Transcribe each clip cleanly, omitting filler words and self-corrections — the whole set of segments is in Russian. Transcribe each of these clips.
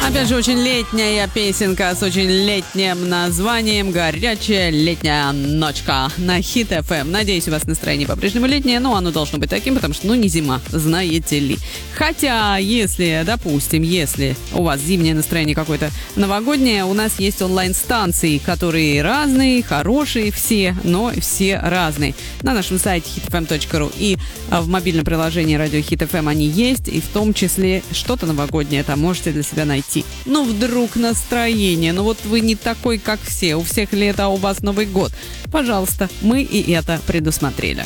Опять же, очень летняя песенка с очень летним названием «Горячая летняя ночка» на Хит FM. Надеюсь, у вас настроение по-прежнему летнее, но оно должно быть таким, потому что, не зима, знаете ли. Хотя, если, допустим, если у вас зимнее настроение какое-то новогоднее, у нас есть онлайн-станции, которые разные, хорошие все, но все разные. На нашем сайте hitfm.ru и в мобильном приложении радио Хит FM они есть, и в том числе что-то новогоднее там можете для себя найти. Ну, вдруг настроение, ну вот вы не такой, как все, у всех лето, а у вас Новый год. Пожалуйста, мы и это предусмотрели.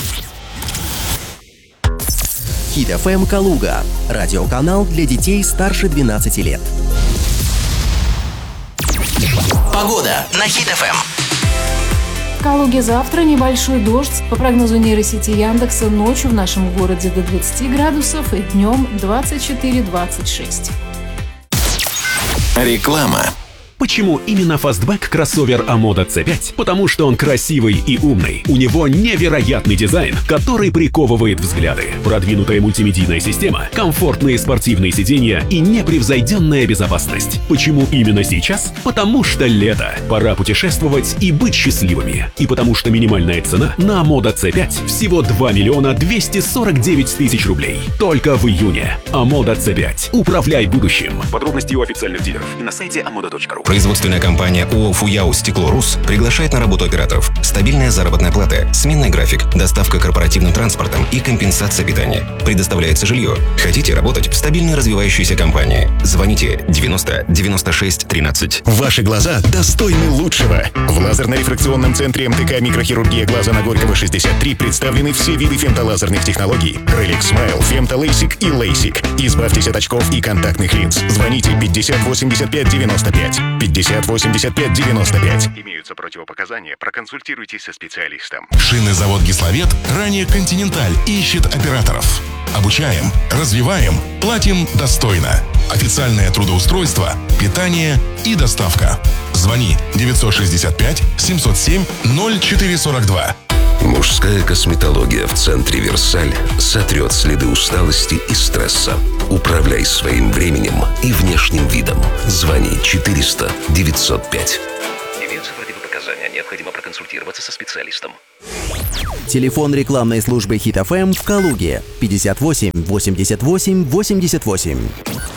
Хит FM Калуга. Радиоканал для детей старше 12 лет. Погода на Хит FM. В Калуге завтра небольшой дождь. По прогнозу нейросети Яндекса, ночью в нашем городе до 20 градусов и днем 24-26. Реклама. Почему именно фастбэк кроссовер Амода C5? Потому что он красивый и умный. У него невероятный дизайн, который приковывает взгляды. Продвинутая мультимедийная система, комфортные спортивные сиденья и непревзойденная безопасность. Почему именно сейчас? Потому что лето. Пора путешествовать и быть счастливыми. И потому что минимальная цена на Амода C5 всего 2 миллиона 249 тысяч рублей. Только в июне. Амода C5. Управляй будущим. Подробности у официальных дилеров и на сайте amoda.ru. Производственная компания ООО «Фуяу Стекло Рус» приглашает на работу операторов. Стабильная заработная плата, сменный график, доставка корпоративным транспортом и компенсация питания. Предоставляется жилье. Хотите работать в стабильной развивающейся компании? Звоните 90 96 13. Ваши глаза достойны лучшего. В лазерно-рефракционном центре МТК «Микрохирургия глаза» на Горького 63 представлены все виды фемтолазерных технологий. Реликс Смайл, фемтолейсик и лейсик. Избавьтесь от очков и контактных линз. Звоните 50 85 95. 50 85 95. Имеются противопоказания. Проконсультируйтесь со специалистом. Шинный завод «Гисловет», ранее «Континенталь», ищет операторов. Обучаем, развиваем, платим достойно. Официальное трудоустройство, питание и доставка. Звони 965 707 0442. Мужская косметология в центре «Версаль» сотрет следы усталости и стресса. Управляй своим временем и внешним видом. Звони 400 905. Имеются противопоказания. Необходимо проконсультироваться со специалистом. Телефон рекламной службы Хит FM в Калуге 58 88 88.